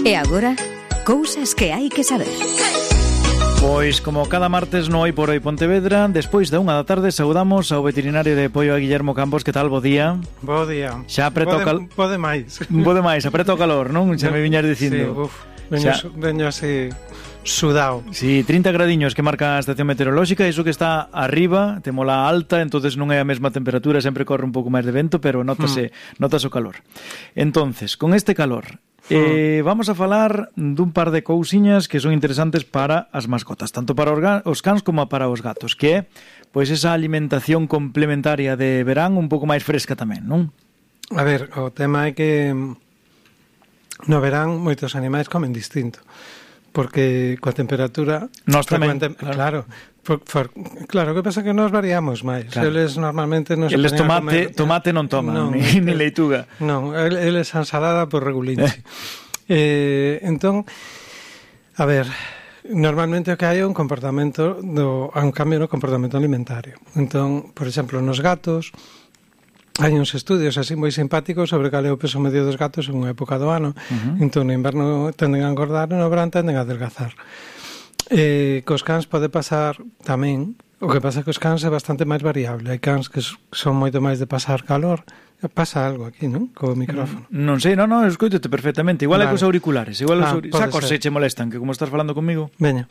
E agora, cousas que hai que saber. Pois, como cada martes no Hai por Hoy Pontevedra, despois da 1 da tarde saudamos ao veterinario de Poio a Guillermo Campos. Que tal, bo día? Bo día. Xa apreta o calor. Pode máis. Pode máis, apreta o calor, non? Xa me viñas dicindo. Sí, veño así sudao. Sí, 30 gradiños que marca a estación meteorolóxica. Iso que está arriba, temola alta, entonces non é a mesma temperatura, sempre corre un pouco máis de vento, pero notase o calor. Entonces, con este calor, vamos a falar dun par de cousiñas que son interesantes para as mascotas, tanto para os cans como para os gatos, que é pois esa alimentación complementaria de verán un pouco máis fresca tamén, non? A ver, o tema é que no verán moitos animais comen distinto, porque coa temperatura nós tamén, claro, claro, que pasa que nós variamos máis. Claro. Eles normalmente non se eles tomate non toman, ni leituga. Non, eles ensalada por regulinche. Entón, a ver, normalmente o que hai é un comportamento un cambio no comportamento alimentario. Entón, por exemplo, nos gatos hai uns estudios así moi simpáticos sobre cal é o peso medio dos gatos en unha época do ano. Entón, no inverno tenden a engordar e no verán tenden a adelgazar. Cos cans pode pasar tamén. O que pasa é que os cans é bastante máis variable. Hai cans que son moito máis de pasar calor. Pasa algo aquí, non? Co micrófono. Non sei, non, escoito-te perfectamente. Igual é cos auriculares. Igual sacos se che molestan, que como estás falando comigo. Veña.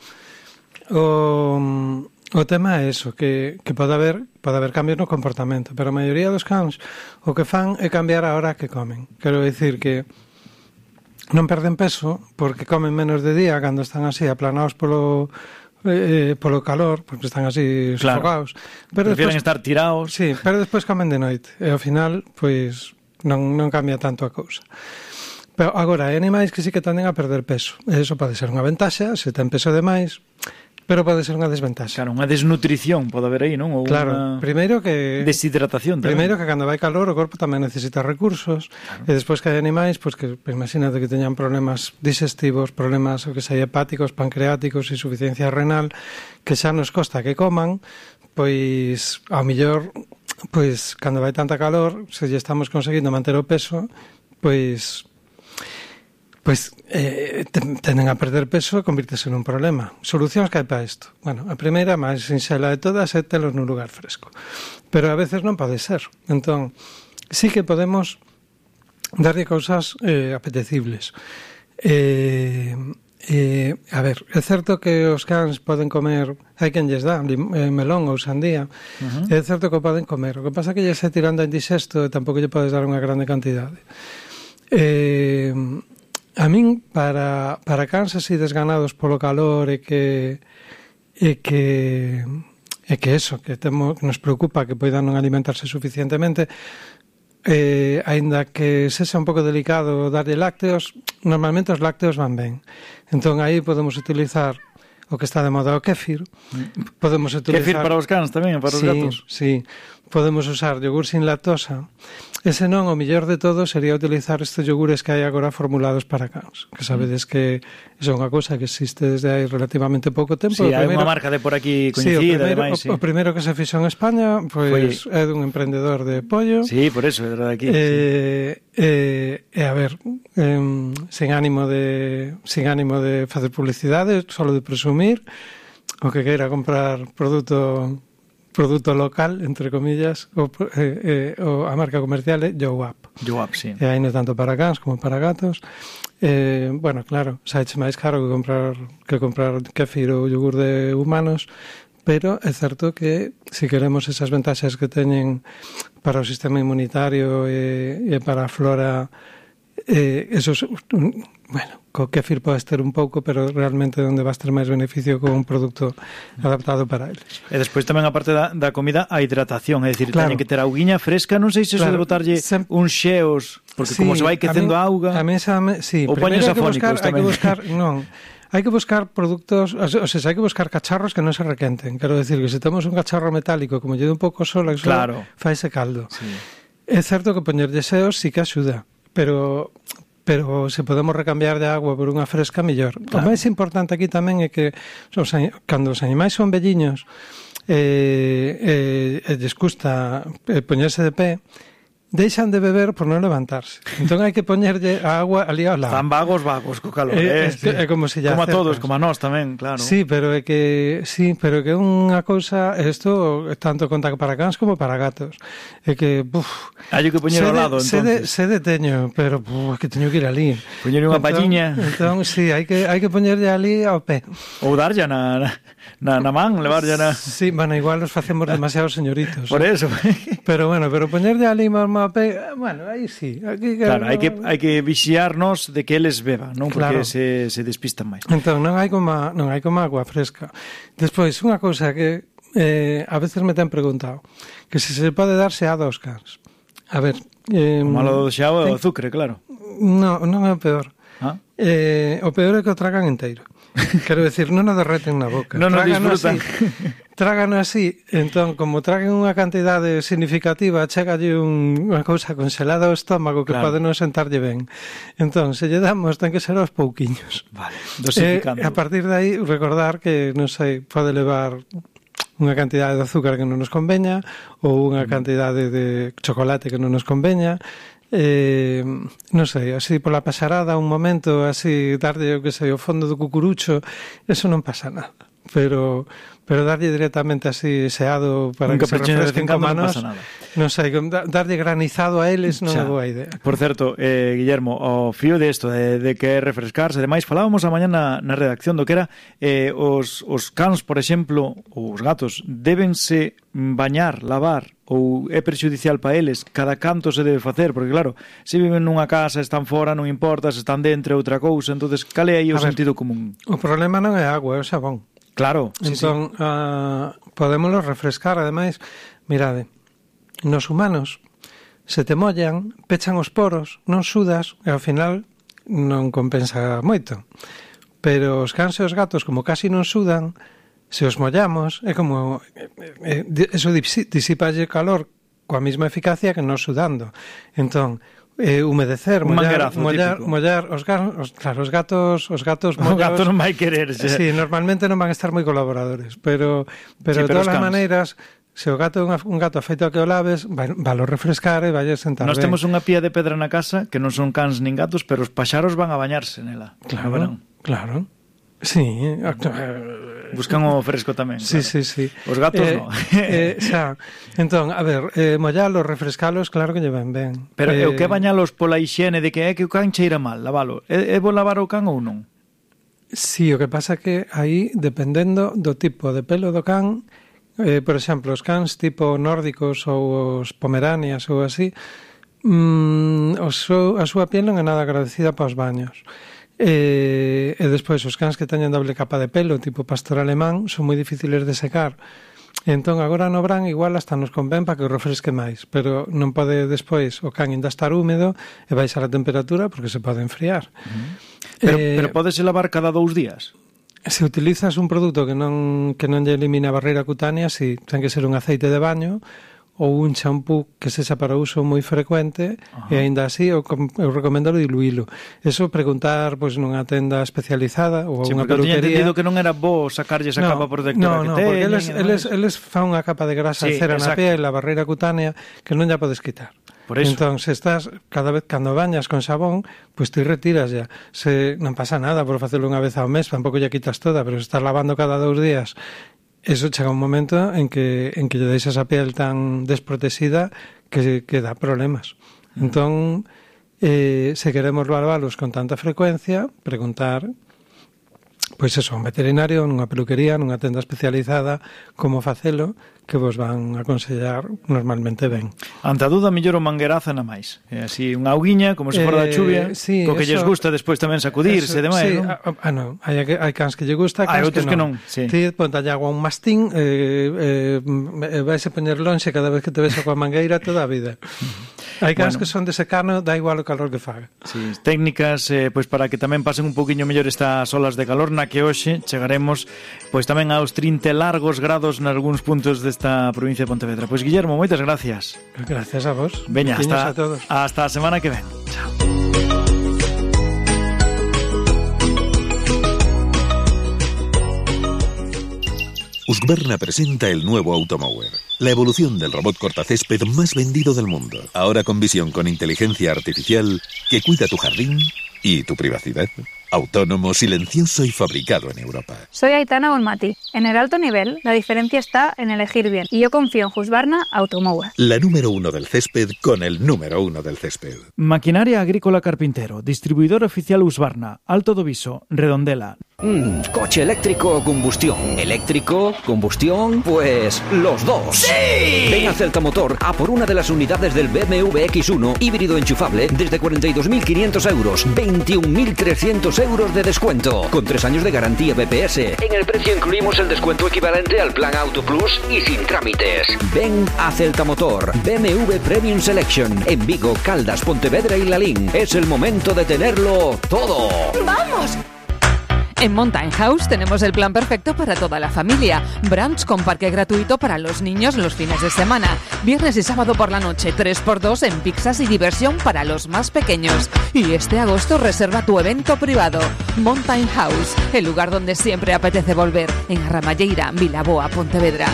O tema é eso, que pode haber cambios no comportamento, pero a maioría dos cans o que fan é cambiar a hora que comen. Quero dicir que non perden peso porque comen menos de día cando están así aplanados polo calor, porque están así sofocados. Pero prefieren estar tirados. Sí, pero despois comen de noite e ao final pois non cambia tanto a cousa. Pero agora, hai animais que sí que tenden a perder peso. E iso pode ser unha ventaxa, se ten peso de máis, pero pode ser unha desventaxa. Claro, unha desnutrición pode haber aí, non? Ou claro, primeiro que deshidratación tamén. Primeiro que cando vai calor o corpo tamén necesita recursos, claro. E despois que hai animais, pois que imagínate que teñan problemas digestivos, problemas o que sei hepáticos, pancreáticos, insuficiencia renal, que xa nos costa que coman, pois ao millor, pois cando vai tanta calor, se lle estamos conseguindo manter o peso, pois tenden a perder peso e convírtese nun problema. Solucións que hai para isto? Bueno, a primeira, máis sinxela de todas, é telos nun lugar fresco. Pero a veces non pode ser. Entón, sí que podemos darlle cousas apetecibles. A ver, é certo que os cans poden comer, hai quen lles dá melón ou sandía, é certo que o poden comer. O que pasa é que lles é tirando a indixesto e tampouco lle podes dar unha grande cantidade. A min, para cans así desganados polo calor e que eso, que nos preocupa que poidan non alimentarse suficientemente, aínda que sexa un pouco delicado darlle lácteos, normalmente os lácteos van ben. Entón aí podemos utilizar o que está de moda, o kéfir. Podemos utilizar kéfir para os cans tamén, para os gatos. Sí, podemos usar yogur sin lactosa. E senón, o mellor de todo sería utilizar estes yogures que hai agora formulados para cans, que sabedes que é unha cousa que existe desde hai relativamente pouco tempo. Sí, hai unha marca de por aquí coñecida. O primeiro que se fixo en España pois é dun emprendedor de pollo. Sí, por eso, era de aquí. A ver, sin ánimo de facer publicidade, solo de presumir, o que queira comprar produto local, entre comillas, a marca comercial é Youap. Youap, sí. E aí non tanto para cans como para gatos. Bueno, claro, saiche máis caro que comprar kéfir ou yogur de humanos, pero é certo que se queremos esas ventaxas que teñen para o sistema inmunitario e para a flora, esos, bueno, co kéfir podes ter un pouco, pero realmente onde vas ter máis beneficio con un produto adaptado para eles. E despois tamén a parte da comida, a hidratación, é dicir, claro, teñen que ter auguiña fresca, non sei se eso de botarlle uns xeos, porque sí, como se vai quecendo a auga, sí, ou paños afónicos tamén. Hai que buscar produtos, o sea, hai que buscar cacharros que non se requenten. Quero decir que se temos un cacharro metálico como lle dá un pouco sol, claro, faise caldo. Sí. É certo que poñerlle xeos sí que axuda, pero se podemos recambiar de agua por unha fresca, mellor. Claro. O máis importante aquí tamén é que cando os animais son velliños lles custa poñerse de pé, deixan de beber por non levantarse. Entón hai que poñerlle a agua ali ao lado. Están vagos co calor. É como se como a todos, como a nós tamén, claro. Sí, pero é que unha cousa, isto tanto conta para cans como para gatos. É que, hai que poñer ao lado, entonces. Sede teño, pero é que teño que ir ali. Poñer unha palliña. Entón, sí, hai que poñerlle ali ao pé. Ou darlle na man, levarlle na... Sí, bueno, igual os facemos demasiados señoritos. Por eso. Pero bueno, poñerlle ali mesmo ao pé, bueno, aí sí. Claro, hai que vixiarnos de que eles beban, non? Porque se despistan máis. Entón, non hai como agua fresca. Despois, unha cousa que a veces me ten preguntado, que se pode dar xeado aos cans. A ver... O malo do xeado é o azúcar, claro. Non é o peor. O peor é que o tragan inteiro. Quero decir, non o derreten na boca. Non o disfrutan. Trágano así, entón, como traguen unha cantidade significativa, chegalle unha cousa congelada ao estómago que pode non sentarlle ben. Entón, se lle damos, ten que ser aos pouquiños. Vale, dosificando. A partir de aí, recordar que, non sei, pode levar unha cantidade de azúcar que non nos conveña ou unha cantidade de chocolate que non nos conveña. Non sei, así pola pasarada un momento, así darlle, que sei, o fondo do cucurucho, eso non pasa nada. Pero darlle directamente así xeado para que se refresquen como a nós, non sei, darlle granizado a eles non é boa idea. Por certo, Guillermo, o fío de isto de que é refrescarse, demais, falábamos a mañá na redacción do que era os cans, por exemplo, ou os gatos, débense bañar, lavar, ou é perxudicial para eles, cada canto se debe facer, porque claro, se viven nunha casa, están fora, non importa, se están dentro, outra cousa, entonces cal é aí o sentido común? O problema non é a agua, é o xabón. Claro, entón, sí. Podémoslo refrescar, ademais, mirade, nos humanos, se te mollan, pechan os poros, non sudas, e ao final non compensa moito. Pero os cans e os gatos, como casi non sudan, se os mollamos, é como... eso disipalle calor coa mesma eficacia que non sudando. Entón, humedecer, mollar os gatos, claro, os gatos mollos, o gato non vai querer. Sí, normalmente non van a estar moi colaboradores, pero de todas as maneiras, se o gato é un gato afeito a que o laves, valo refrescar e vai a sentar ben. Nós temos unha pía de pedra na casa que non son cans nin gatos, pero os paxaros van a bañarse nela. Claro. Sí, buscan o fresco tamén. Sí, claro. sí. Os gatos non. Entón, a ver, mollalos, refrescalos, claro que lle ven ben. Pero o que bañalos pola hixiene de que é que o can cheira mal, lavalo. É bo lavar o can ou non? Sí, o que pasa que aí, dependendo do tipo de pelo do can, por exemplo, os cans tipo nórdicos ou os pomeranias ou así, a súa piel non é nada agradecida para os baños. E despois os cans que teñen doble capa de pelo tipo pastor alemán son moi difíciles de secar, entón agora no verán igual hasta nos convén para que o refresque máis, pero non pode despois o can ainda estar húmedo e baixar a temperatura porque se pode enfriar. Pero podese lavar cada 2 días? Se utilizas un produto que non lle elimina a barreira cutánea, si ten que ser un aceite de baño ou un champú que sexa para uso moi frecuente. E aínda así eu recomendo diluílo. Eso preguntar nunha tenda especializada ou unha peluquería. Porque tiña entendido que non era bo sacarlle esa capa protectora que teñen. Porque eles fan unha capa de grasa de cera na piel, a barreira cutánea, que non lla podes quitar. Por eso. Entón, se estás, cada vez cando bañas con xabón, pois ti retiras ya. Se non pasa nada por facelo unha vez ao mes, tampouco lle quitas toda, pero se estás lavando cada 2 días, eso chega un momento en que lle deixas a piel tan desprotexida que dá problemas. Entón, se queremos lavalos con tanta frecuencia, preguntar, pois eso, un veterinario, nunha peluquería, nunha tenda especializada, como facelo, que vos van a aconsellar normalmente ben. Ante a duda, mellor o mangueraza na máis. Así, unha auguiña, como se fora da chuvia, co que lles gusta despois tamén sacudirse, demais, sí, non? Non, hai cans que lle gusta, cans outros que non. Sí. Ti pontalle agua a un mastín, vais a poñer lonxe cada vez que te ves coa mangueira toda a vida. Hai cans que son de secano, dá igual o calor que faga. Sí, técnicas pois para que tamén pasen un poquinho mellor estas olas de calor, na que hoxe chegaremos pois tamén aos 30 largos grados nalgúns puntos desta provincia de Pontevedra. Pois Guillermo, moitas gracias. Gracias a vos. Veña, hasta a semana que ven. Chao. Husqvarna presenta el nuevo Automower. la evolución del robot cortacésped más vendido del mundo. Ahora con visión con inteligencia artificial que cuida tu jardín y tu privacidad. Autónomo, silencioso y fabricado en Europa. Soy Aitana Bonmati. En el alto nivel, la diferencia está en elegir bien. Y yo confío en Husqvarna Automower. La número 1 del césped con el número 1 del césped. Maquinaria Agrícola Carpintero, distribuidor oficial Husqvarna, Alto do Viso, Redondela. Coche eléctrico o combustión. ¿Eléctrico? ¿Combustión? Pues los dos. ¡Sí! Ven a Celta Motor a por una de las unidades del BMW X1 híbrido enchufable desde 42.500 euros, 21.300 euros de descuento, con 3 años de garantía BPS. En el precio incluimos el descuento equivalente al plan Auto Plus y sin trámites. Ven a Celta Motor, BMW Premium Selection, en Vigo, Caldas, Pontevedra y Lalín. Es el momento de tenerlo todo. ¡Vamos! En Mountain House tenemos el plan perfecto para toda la familia. Brunch con parque gratuito para los niños los fines de semana. Viernes y sábado por la noche, 3x2 en pizzas y diversión para los más pequeños. Y este agosto reserva tu evento privado. Mountain House, el lugar donde siempre apetece volver. En Arramalleira, Vilaboa, Pontevedra.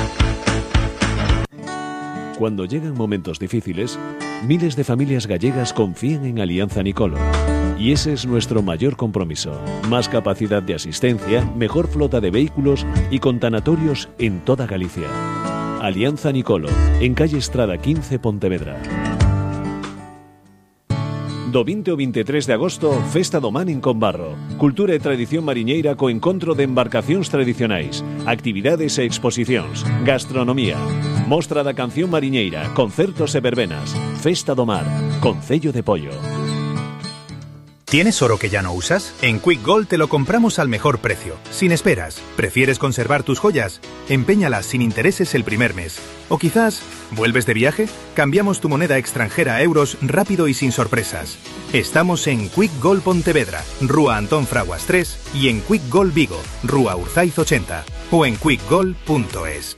Cuando llegan momentos difíciles, miles de familias gallegas confían en Alianza Nicolo. Y ese es nuestro mayor compromiso. Más capacidad de asistencia, mejor flota de vehículos y con tanatorios en toda Galicia. Alianza Nicolo, en calle Estrada 15, Pontevedra. Do 20 ao 23 de agosto, Festa do Man en Combarro. Cultura e tradición mariñeira co encontro de embarcacións tradicionais, actividades e exposicións, gastronomía, mostra da canción mariñeira, concertos e verbenas. Festa do Mar, Concello de Pollo. ¿Tienes oro que ya no usas? En Quick Gold te lo compramos al mejor precio, sin esperas. ¿Prefieres conservar tus joyas? Empeñalas sin intereses el primer mes. O quizás, ¿vuelves de viaje? Cambiamos tu moneda extranjera a euros rápido y sin sorpresas. Estamos en Quick Gold Pontevedra, Rúa Antón Fraguas 3 y en Quick Gold Vigo, Rúa Urzaiz 80 o en quickgold.es.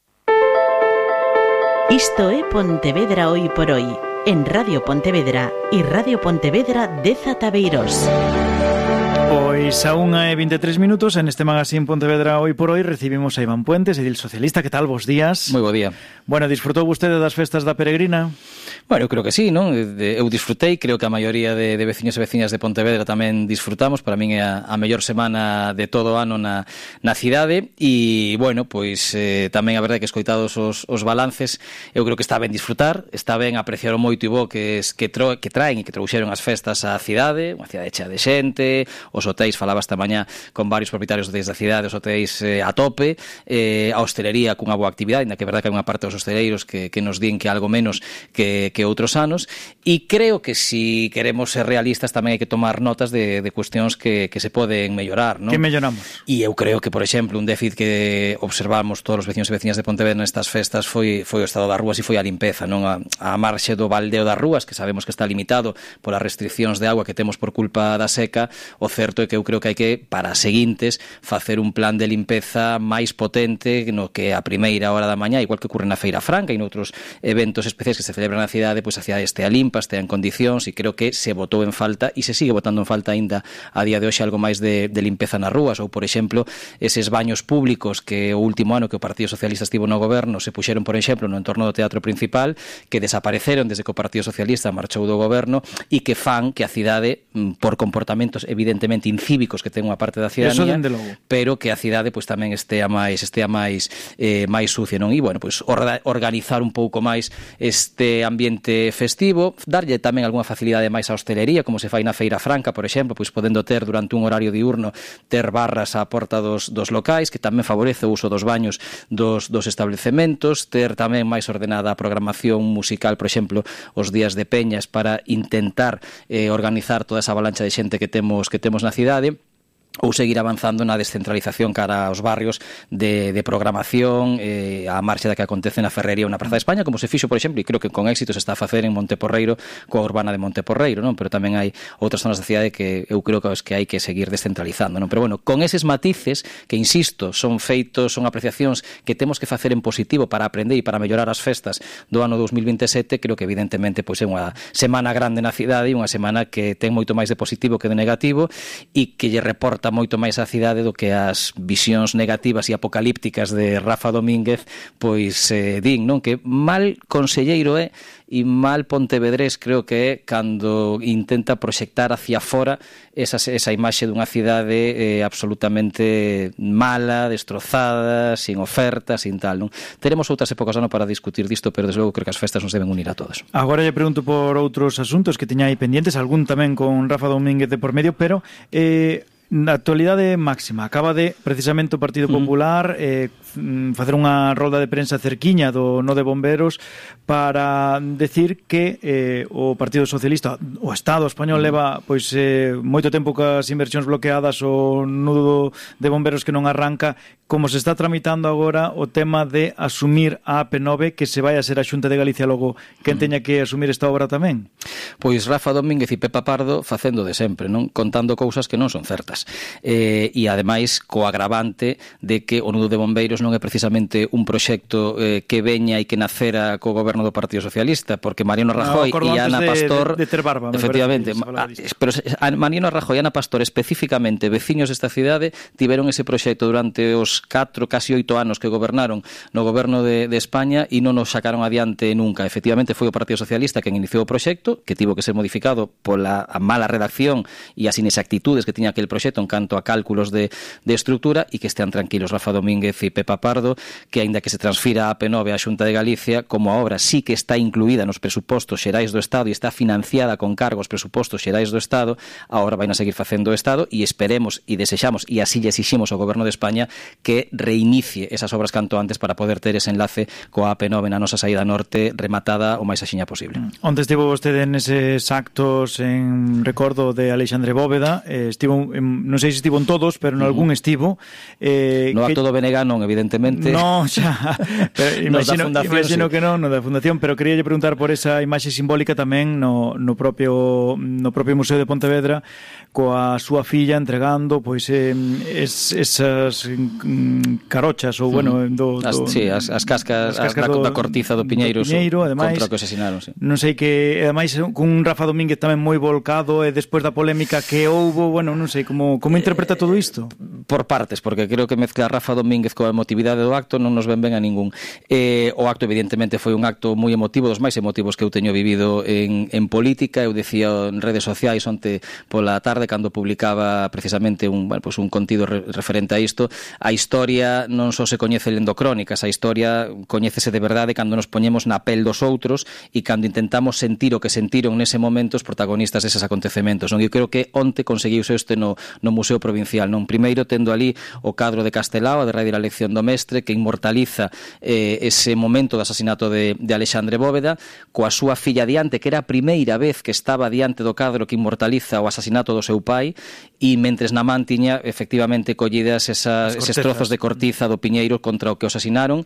Isto é Pontevedra hoy por hoy, en Radio Pontevedra y Radio Pontevedra de Zataveiros. Pois a 1:23 en este magazín Pontevedra hoy por hoy recibimos a Iván Puentes, edil socialista. Que tal, vos días? Moi bo día. Bueno, disfrutou vostede das festas da Peregrina? Bueno, eu creo que sí, non? Eu disfrutei, creo que a maioría de veciños e veciñas de Pontevedra tamén disfrutamos. Para min é a mellor semana de todo o ano na cidade e, bueno, pois tamén a verdade que escoitados os balances, eu creo que está ben disfrutar, está ben apreciar o moito e bo que traen e que trouxeron as festas á cidade, unha cidade chea de xente, os hotéis, falaba esta mañá con varios propietarios desde a cidade, os hotéis a tope, a hostelería cunha boa actividade, ainda que é verdade que hai unha parte dos hosteleiros que nos din que algo menos que outros anos, e creo que si queremos ser realistas tamén hai que tomar notas de cuestións que se poden mellorar, non? Que melloramos? E eu creo que, por exemplo, un déficit que observamos todos os veciños e veciñas de Pontevedra nestas festas foi o estado das rúas e foi a limpeza, non? A marxe do baldeo das rúas, que sabemos que está limitado polas restriccións de agua que temos por culpa da seca. O certo é que eu creo que hai que, para as seguintes, facer un plan de limpeza máis potente no que a primeira hora da mañá, igual que ocurre na Feira Franca e noutros eventos especiais que se celebran na cidade, pois a cidade estea limpa, estea en condicións, e creo que se botou en falta e se sigue botando en falta aínda a día de hoxe algo máis de limpeza nas rúas, ou, por exemplo, eses baños públicos que o último ano que o Partido Socialista estivo no goberno se puxeron, por exemplo, no entorno do Teatro Principal, que desapareceron desde que o Partido Socialista marchou do goberno e que fan que a cidade, por comportamentos evidentemente incívicos que ten unha parte da cidadanía, pero que a cidade pois tamén estea máis sucia, non? E, bueno, pois organizar un pouco máis este ambiente festivo, darlle tamén algunha facilidade máis á hostelería, como se fai na Feira Franca, por exemplo, pois podendo ter durante un horario diurno ter barras á porta dos locais, que tamén favorece o uso dos baños dos establecementos, ter tamén máis ordenada a programación musical, por exemplo, os días de peñas, para intentar organizar toda esa avalancha de xente que temos na cidade, ou seguir avanzando na descentralización cara aos barrios de programación, a marcha da que acontece na Ferrería ou na Praza de España, como se fixo, por exemplo, e creo que con éxito se está a facer en Monteporreiro, coa urbana de Monteporreiro, non? Pero tamén hai outras zonas da cidade que eu creo que hai que seguir descentralizando, non? Pero, bueno, con eses matices que, insisto, son apreciacións que temos que facer en positivo para aprender e para mellorar as festas do ano 2027, creo que evidentemente pois é unha semana grande na cidade e unha semana que ten moito máis de positivo que de negativo e que lle reporta importa moito máis a cidade do que as visións negativas e apocalípticas de Rafa Domínguez pois din, non? Que mal conselleiro é e mal pontevedrés creo que é cando intenta proxectar hacia fora esa imaxe dunha cidade absolutamente mala, destrozada, sin ofertas, sin tal, non? Teremos outras épocas ano para discutir disto, pero desde logo creo que as festas nos deben unir a todos. Agora lle pregunto por outros asuntos que teña aí pendientes, algún tamén con Rafa Domínguez de por medio, pero na actualidade máxima acaba de precisamente o Partido Popular facer unha rolda de prensa cerquiña do no de bomberos para decir que o Partido Socialista, o Estado español leva pois moito tempo cas inversións bloqueadas, o nudo de bomberos que non arranca, como se está tramitando agora o tema de asumir a AP9, que se vai a ser a Xunta de Galicia logo quen teña que asumir esta obra tamén. Pois Rafa Domínguez e Pepa Pardo facendo de sempre, non? Contando cousas que non son certas. E ademais co agravante de que o nudo de bombeiros non é precisamente un proxecto que veña e que nacera co goberno do Partido Socialista, porque Mariano Rajoy e Ana Pastor de ter barba, efectivamente, pero Mariano Rajoy e Ana Pastor especificamente veciños desta cidade tiveron ese proxecto durante os 4, casi 8 anos que gobernaron no goberno de España e non o sacaron adiante nunca. Efectivamente foi o Partido Socialista quen iniciou o proxecto, que tivo que ser modificado pola mala redacción e as inexactitudes que tiña aquel proxecto en canto a cálculos de estructura, e que estean tranquilos Rafa Domínguez e Pepa Pardo, que aínda que se transfira a AP9 á Xunta de Galicia, como a obra sí que está incluída nos presupostos xerais do Estado e está financiada con cargo aos presupostos xerais do Estado, a obra vai a seguir facendo o Estado, e esperemos e desexamos, e así lle exiximos ao goberno de España, que reinicie esas obras canto antes para poder ter ese enlace coa AP9 na nosa saída norte rematada o máis axiña posible. Onde estivo vostede neses actos en recordo de Alexandre Bóveda? Estivo, non sei se estivo en todos, pero en algún estivo. No acto do BNG non, evidentemente. No, xa. Imagino que non, no da Fundación, pero quería preguntar por esa imaxe simbólica tamén no propio Museo de Pontevedra, coa súa filla entregando pois esas carochas ou bueno, as cascas da cortiza do piñeiro, ademais, contra o que asesinaron, sí. Non sei que, ademais, cun Rafa Domínguez tamén moi volcado, e despois da polémica que houbo, bueno, non sei como interpreta todo isto. Por partes, porque creo que mezclar Rafa Domínguez coa emotividade do acto non nos ven a ningún. O acto evidentemente foi un acto moi emotivo, dos máis emotivos que eu teño vivido en política. Eu dicía en redes sociais onte pola tarde, cando publicaba precisamente un contido referente a isto, a historia non só se coñece lendo crónicas, a historia coñécese de verdade cando nos poñemos na pel dos outros e cando intentamos sentir o que sentiron nese momento os protagonistas deses acontecementos, non? Eu creo que onte conseguiuse este no Museo Provincial, non? Primeiro tendo ali o cadro de Castelao, a derradeira lección do mestre, que inmortaliza ese momento do asasinato de Alexandre Bóveda, coa súa filla diante, que era a primeira vez que estaba diante do cadro que inmortaliza o asasinato do seu pai, e mentres na man tiña efectivamente collidas eses trozos de cortiza do piñeiro contra o que o asasinaron,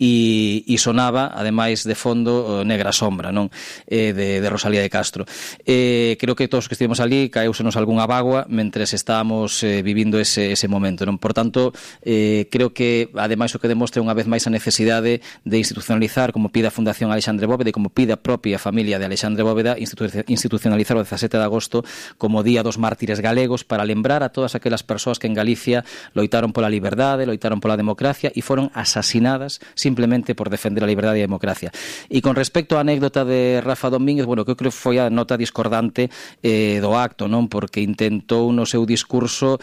e sonaba, ademais de fondo, Negra Sombra, non? De Rosalía de Castro. Creo que todos os que estivemos ali caeusenos algunha bagua mentres estábamos vivindo ese momento, non? Por tanto, creo que ademais o que demostra unha vez máis a necesidade de institucionalizar, como pide a Fundación Alexandre Bóveda e como pide a propia familia de Alexandre Bóveda, institucionalizar o 17 de agosto como Día dos Mártires Galegos, para lembrar a todas aquelas persoas que en Galicia loitaron pola liberdade, loitaron pola democracia e foron asasinadas simplemente por defender a liberdade e a democracia. E con respecto á anécdota de Rafa Domínguez, bueno, que eu creo que foi a nota discordante do acto, non? Porque intentou no seu discurso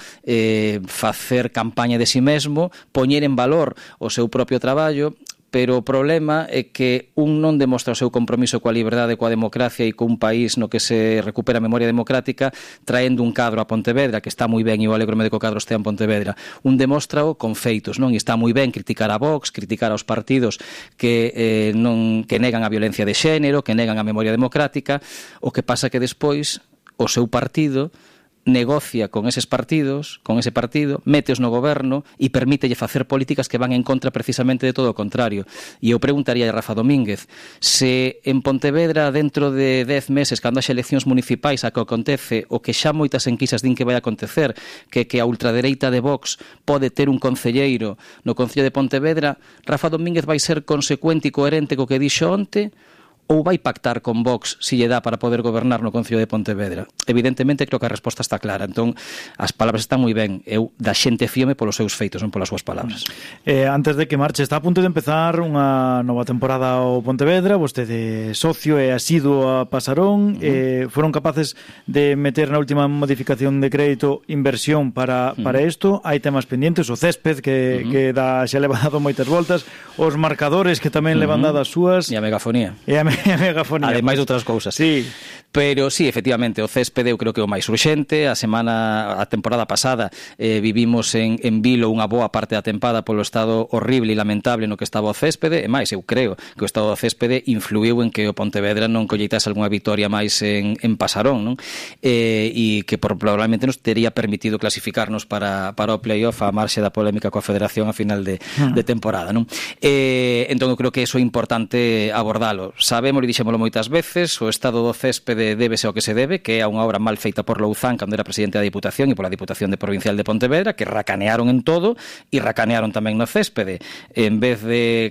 facer campaña de si mesmo, poñer en valor o seu propio traballo, pero o problema é que un non demostra o seu compromiso coa liberdade, coa democracia e cun país no que se recupera a memoria democrática traendo un cadro a Pontevedra, que está moi ben, e eu alegrome de que o cadro estea en Pontevedra. Un demóstrao con feitos, non? E está moi ben criticar a Vox, criticar aos partidos que negan a violencia de xénero, que negan a memoria democrática. O que pasa que despois o seu partido negocia con eses partidos, con ese partido, meteos no goberno e permítelle facer políticas que van en contra precisamente de todo o contrario. E eu preguntaría a Rafa Domínguez se en Pontevedra dentro de 10 meses, cando haxe eleccións municipais, a que acontece o que xa moitas enquisas din que vai acontecer, que a ultradereita de Vox pode ter un concelleiro no Concello de Pontevedra, Rafa Domínguez vai ser consecuente e coherente co que dixo onte, ou vai pactar con Vox si lle dá para poder gobernar no Concello de Pontevedra? Evidentemente creo que a resposta está clara. Entón, as palabras están moi ben. Eu da xente fíome polos seus feitos, non polas súas palabras. Antes de que marche, está a punto de empezar unha nova temporada ao Pontevedra. Vostede socio e asiduo a Pasarón. Foron capaces de meter na última modificación de crédito inversión para isto. Hai temas pendientes, o césped que xa leva dado moitas voltas, os marcadores que tamén levan dado as súas, e a megafonía. Megafonía. Ademais de outras cousas. Sí. Pero sí, efectivamente, o céspede eu creo que é o máis urxente. A temporada pasada vivimos en Vilo unha boa parte da tempada polo estado horrible e lamentable no que estaba o céspede, e máis, eu creo que o estado do céspede influiu en que o Pontevedra non colleitase algunha vitoria máis en Pasarón, non? E que probablemente nos tería permitido clasificarnos para o playoff a marxe da polémica coa Federación a final de temporada, non? Entón eu creo que iso é importante abordalo. Sabemos, e dixémolo moitas veces, o estado do céspede débese ao que se debe, que é unha obra mal feita por Louzán cando era presidente da Diputación e pola Diputación de Provincial de Pontevedra, que racanearon en todo e racanearon tamén no céspede. En vez de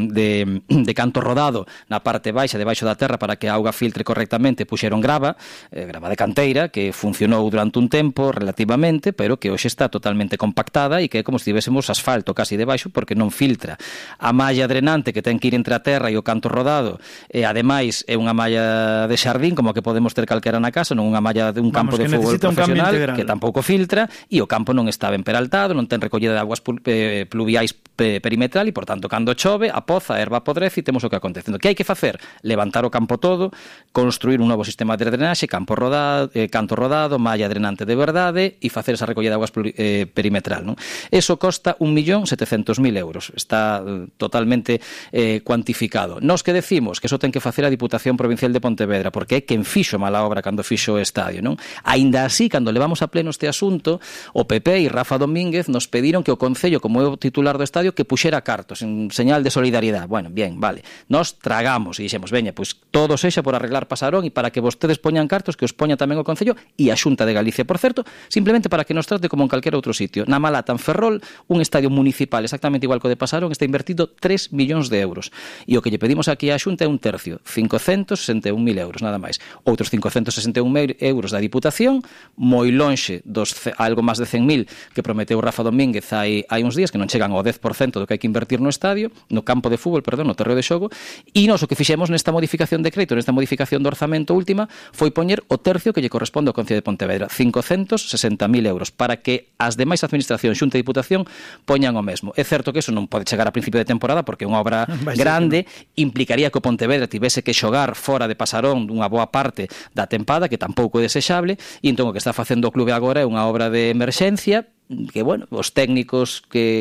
canto rodado na parte baixa, debaixo da terra, para que a auga filtre correctamente, puxeron grava de canteira, que funcionou durante un tempo relativamente, pero que hoxe está totalmente compactada e que é como se tivésemos asfalto casi debaixo, porque non filtra. A malla drenante que ten que ir entre a terra e o canto rodado, ademais é unha malla de xardín como que podemos ter calquera na casa, non unha malla de un campo de fútbol profesional que tampouco filtra, e o campo non está ben peraltado, non ten recollida de aguas pluviais perimetral e, por tanto, cando chove, a poza, a erva podrece e temos o que acontece. Que hai que facer? Levantar o campo todo, construir un novo sistema de drenaxe, canto rodado, malla drenante de verdade e facer esa recollida de aguas perimetral, non? Eso costa 1.700.000 euros. Está totalmente cuantificado. Nos que decimos que eso ten que facer a Diputación Provincial de Pontevedra, porque é quen fixo mala obra cando fixo o estadio, non? Aínda así, cando levamos a pleno este asunto, o PP e Rafa Domínguez nos pediron que o Concello, como é o titular do estadio, que puxera cartos en señal de solidariedade. Bueno, bien, vale. Nos tragamos e dixemos, veña, pois todo sexa por arreglar Pasarón e para que vostedes poñan cartos, que os poña tamén o Concello e a Xunta de Galicia, por certo, simplemente para que nos trate como en calquera outro sitio. Na Malata, en Ferrol, un estadio municipal exactamente igual que o de Pasarón está invertido 3 millóns de euros. E o que lle pedimos aquí á Xunta é un tercio, 561.000 euros, nada máis. Outros 561.000 euros da Diputación, moi lonxe dos algo máis de 100.000 que prometeu Rafa Domínguez hai uns días, que non chegan ao 10% do que hai que invertir no estadio, no campo de fútbol, no terreo de xogo, e nós o que fixemos nesta modificación de crédito, nesta modificación do orzamento última, foi poñer o tercio que lle corresponde ao Concello de Pontevedra, 560.000 euros, para que as demais administracións, Xunta e Diputación, poñan o mesmo. É certo que eso non pode chegar a principio de temporada, porque é unha obra grande, implicaría que o Pontevedra tivese que xogar fora de Pasarón dunha boa parte da tempada, que tampouco é desexable, e entón o que está facendo o clube agora é unha obra de emerxencia, que, bueno, os técnicos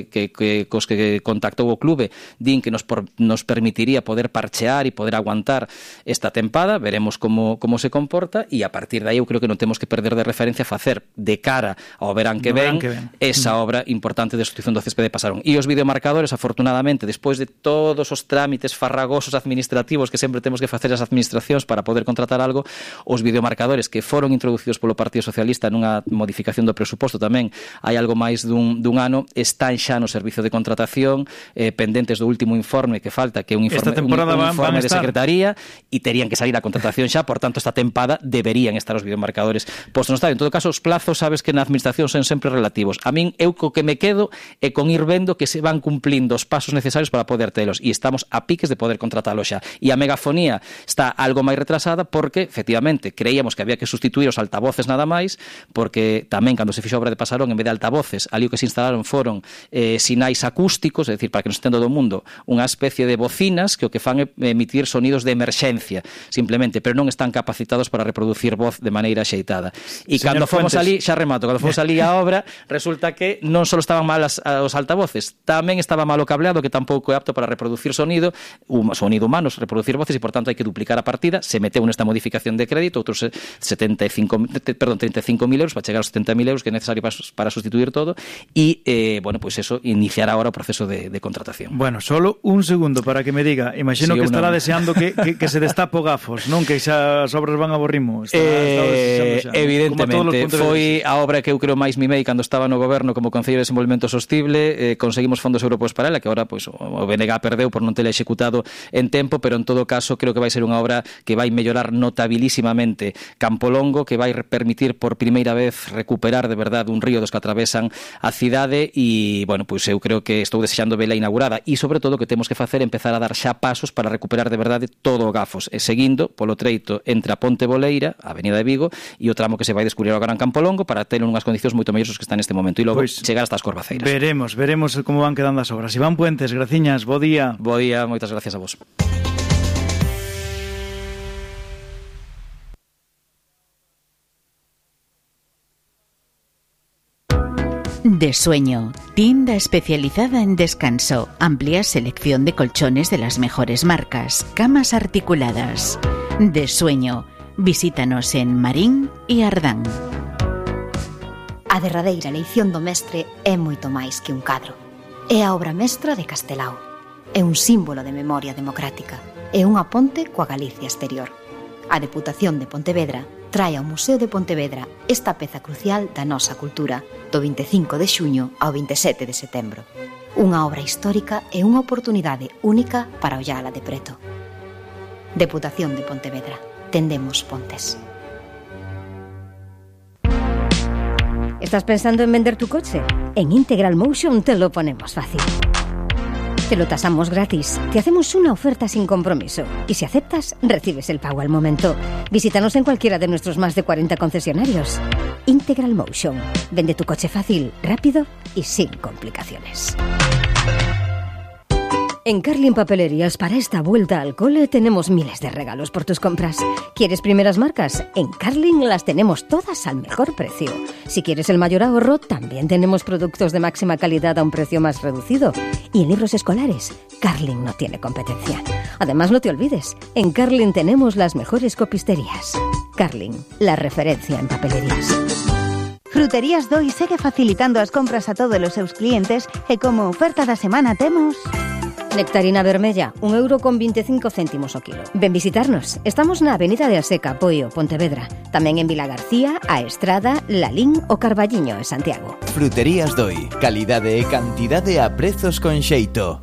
cos que contactou o clube din que nos permitiría poder parchear e poder aguantar esta tempada. Veremos como se comporta, e a partir de aí eu creo que non temos que perder de referencia facer de cara ao verán que ven esa obra importante de sustitución do céspede de Pasarón. E os videomarcadores, afortunadamente, despois de todos os trámites farragosos administrativos que sempre temos que facer as administracións para poder contratar algo, os videomarcadores que foron introducidos polo Partido Socialista nunha modificación do presuposto tamén hai algo máis dun ano, están xa no servizo de contratación, pendentes do último informe que falta, que é un informe de secretaría, e terían que salir a contratación xa, por tanto esta tempada deberían estar os videomarcadores postos no estadio. En todo caso, os plazos, sabes que na administración son sempre relativos. A min, eu co que me quedo é con ir vendo que se van cumplindo os pasos necesarios para poder telos, e estamos a piques de poder contratalo xa. E a megafonía está algo máis retrasada porque, efectivamente, creíamos que había que sustituir os altavoces nada máis, porque tamén cando se fixo a obra de Pasarón, en vez de altavoces, ali o que se instalaron foron sinais acústicos, é dicir, para que nos entenda do mundo, unha especie de bocinas que o que fan é emitir sonidos de emerxencia, simplemente, pero non están capacitados para reproducir voz de maneira axeitada. E cando fomos ali, xa remato, cando fomos ali a obra, resulta que non só estaban mal os altavoces, tamén estaba mal o cableado, que tampouco é apto para reproducir sonido humano, reproducir voces, e por tanto hai que duplicar a partida. Se meteu nesta modificación de crédito outros 35.000 euros para chegar aos 70.000 euros que é necesario para sustituir sustituir todo e, bueno, pois eso, iniciar agora o proceso de contratación. Bueno, solo un segundo para que me diga. Imagino que estará deseando que se destape o Gafos, non? Que xa as obras van a bo ritmo. Evidentemente, foi a obra que eu creo máis mimei cando estaba no goberno como Concello de Desenvolvemento Sostible, conseguimos fondos europeos para ela, que agora pois, o BNG perdeu por non tela executado en tempo, pero en todo caso creo que vai ser unha obra que vai mellorar notabilísimamente Campolongo, que vai permitir por primeira vez recuperar de verdade un río dos que atravesan a cidade e, bueno, pois eu creo que estou desexando vela inaugurada e, sobre todo, que temos que facer empezar a dar xa pasos para recuperar de verdade todo o Gafos, e seguindo polo treito entre a Ponte Boleira, a Avenida de Vigo, e o tramo que se vai descubrir agora en Campolongo para ter unhas condicións moito mellores que están neste momento e logo chegar hasta as Corvaceiras. Veremos como van quedando as obras. Iván Puentes, graciñas, bo día. Bo día, moitas gracias a vos. De Sueño, tienda especializada en descanso, amplia selección de colchones de las mejores marcas, camas articuladas. De Sueño, visítanos en Marín e Ardán. A derradeira leición do mestre é moito máis que un cadro. É a obra mestra de Castelao. É un símbolo de memoria democrática. É unha ponte coa Galicia exterior. A Deputación de Pontevedra trae ao Museo de Pontevedra esta peza crucial da nosa cultura do 25 de xuño ao 27 de setembro. Unha obra histórica e unha oportunidade única para ollala de preto. Deputación de Pontevedra. Tendemos pontes. ¿Estás pensando en vender tu coche? En Integral Motion te lo ponemos fácil. Te lo tasamos gratis, te hacemos una oferta sin compromiso y si aceptas, recibes el pago al momento. Visítanos en cualquiera de nuestros más de 40 concesionarios. Integral Motion. Vende tu coche fácil, rápido y sin complicaciones. En Carlin Papelerías, para esta vuelta al cole, tenemos miles de regalos por tus compras. ¿Quieres primeras marcas? En Carlin las tenemos todas al mejor precio. Si quieres el mayor ahorro, también tenemos productos de máxima calidad a un precio más reducido. Y en libros escolares, Carlin no tiene competencia. Además, no te olvides, en Carlin tenemos las mejores copisterías. Carlin, la referencia en papelerías. Fruterías Doi segue facilitando as compras a todos os seus clientes e como oferta da semana temos... Nectarina vermella, 1,25 € o kilo. Ven visitarnos. Estamos na Avenida de Aseca, Poio, Pontevedra. Tamén en Vila García, A Estrada, Lalín o Carballiño, en Santiago. Fruterías Doi. Calidade e cantidade a prezos con xeito.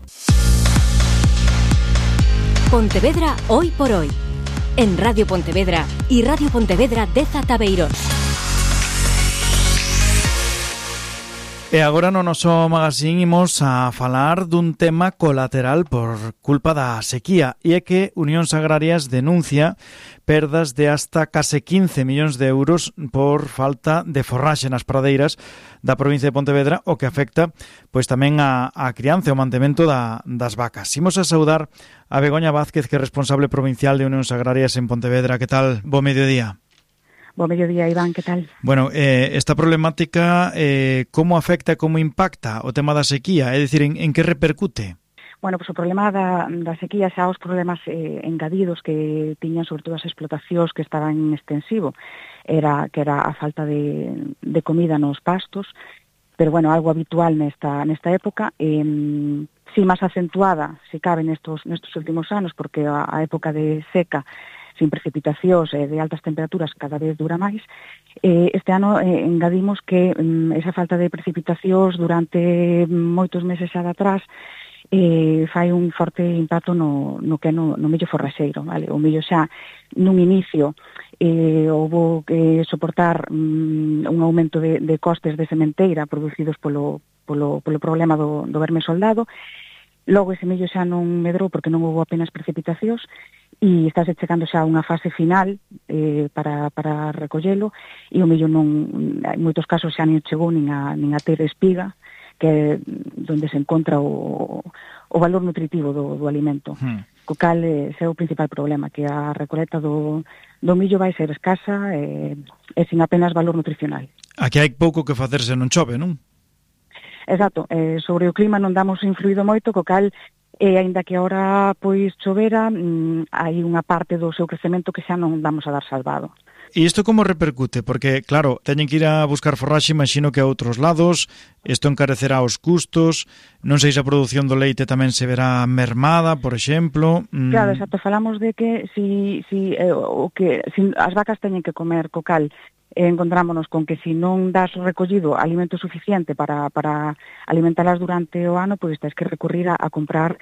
Pontevedra hoy por hoy. En Radio Pontevedra y Radio Pontevedra de Zatabeirós. E agora no noso magazín imos a falar dun tema colateral por culpa da sequía e é que Unións Agrarias denuncia perdas de hasta case 15 millóns de euros por falta de forraxe nas pradeiras da provincia de Pontevedra, o que afecta pois tamén a crianza e o mantemento das vacas. Imos a saudar a Begoña Vázquez, que é responsable provincial de Unións Agrarias en Pontevedra. Que tal? Bo mediodía. Bo mediodía, Iván, que tal? Bueno, esta problemática, como afecta, como impacta o tema da sequía? É dicir, en que repercute? Bueno, pues o problema da sequía xa os problemas engadidos que tiñan sobre todo as explotacións que estaban en extensivo que era a falta de comida nos pastos, pero bueno, algo habitual nesta época, si máis acentuada, se cabe nestos últimos anos, porque a época de seca sin precipitacións e de altas temperaturas cada vez dura máis. Este ano engadimos que esa falta de precipitacións durante moitos meses xa de atrás fai un forte impacto no millo forraxeiro, vale? O millo xa nun inicio houbo que soportar un aumento de costes de sementeira producidos polo problema do verme soldado. Logo ese millo xa non medrou porque non houbo apenas precipitacións e estáse chegando xa a unha fase final para recollelo e o millo non, en moitos casos xa non chegou nin a ter espiga, que é onde se encontra o valor nutritivo do alimento. Co cal ese é o principal problema, que a recoleta do millo vai ser escasa e sin apenas valor nutricional. Aquí hai pouco que facer se non chove, non? Exacto, sobre o clima non damos influído moito, co cal, aínda que agora pois chovera, hai unha parte do seu crecemento que xa non damos a dar salvado. E isto como repercute? Porque, claro, teñen que ir a buscar forraxe, imagino que a outros lados, isto encarecerá os custos, non sei se a produción do leite tamén se verá mermada, por exemplo. Claro, exacto, falamos de que si as vacas teñen que comer cocal, encontrámonos con que si non das recollido alimento suficiente para alimentalas durante o ano, pois tens que recurrir a comprar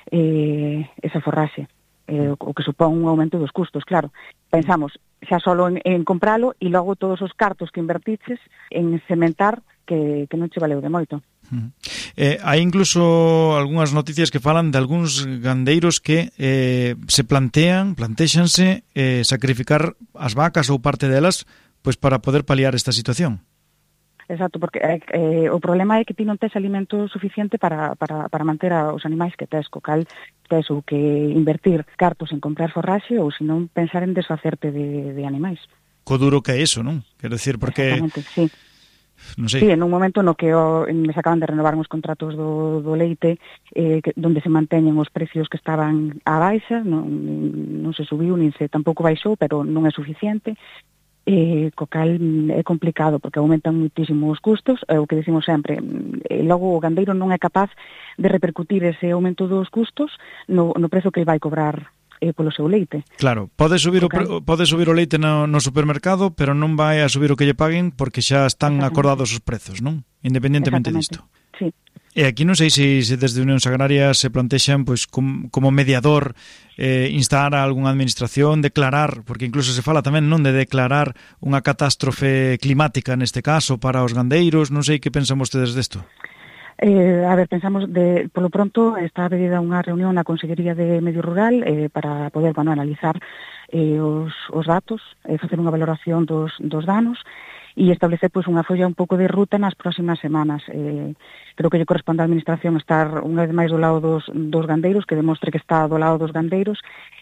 esa forraxe. O que supón un aumento dos custos, claro. Pensamos xa solo en compralo e logo todos os cartos que invertiches en sementar que non che valeu de moito. Hai incluso algunhas noticias que falan de algúns gandeiros que se plantexanse sacrificar as vacas ou parte delas pois para poder paliar esta situación. Exacto, porque o problema é que ti non tes alimento suficiente para manter os animais que tes, co cal tes ou que invertir cartos en comprar forraxe ou senón pensar en desfacerte de animais. Co duro que é iso, non? Quero dicir, porque... Exactamente, sí. Non sei. Sí, en un momento no que me acaban de renovar os contratos do leite donde se manteñen os precios que estaban á baixa, non se subiu, nin se tampouco baixou, pero non é suficiente. Co cal é complicado porque aumentan muitísimo os custos, é o que decimos sempre, logo o gandeiro non é capaz de repercutir ese aumento dos custos no prezo que vai cobrar polo seu leite. Claro, pode subir o leite no supermercado, pero non vai a subir o que lle paguen porque xa están acordados os prezos, non? Independentemente disto. Sí. E aquí non sei se desde Unións Agrarias se plantexan pois como mediador instar a algunha administración, declarar, porque incluso se fala tamén non de declarar unha catástrofe climática neste caso para os gandeiros, non sei que pensan vostedes desto. A ver, pensamos, polo pronto está pedida unha reunión na Consellería de Medio Rural para poder analizar os datos, facer unha valoración dos danos e establecer unha folla un pouco de ruta nas próximas semanas. Creo que lle corresponde á Administración estar unha vez máis do lado dos gandeiros, que demostre que está do lado dos gandeiros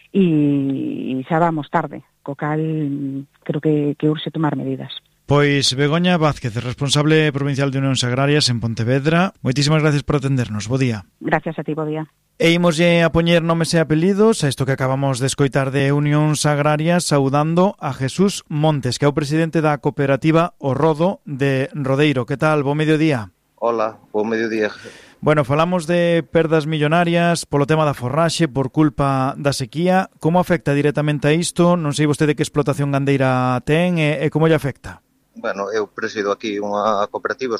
e xa vamos tarde, co cal creo que urxe tomar medidas. Pois Begoña Vázquez, responsable provincial de Unións Agrarias en Pontevedra, moitísimas gracias por atendernos. Bo día. Gracias a ti, bo día. E imoslle a poñer nomes e apelidos a isto que acabamos de escoitar de Unións Agrarias, saudando a Jesús Montes, que é o presidente da cooperativa O Rodo de Rodeiro. Que tal? Bo mediodía. Hola, bo mediodía. Bueno, falamos de perdas millonarias polo tema da forraxe por culpa da sequía. Como afecta directamente a isto? Non sei vostede que explotación gandeira ten e como lle afecta? Bueno, eu presido aquí unha cooperativa,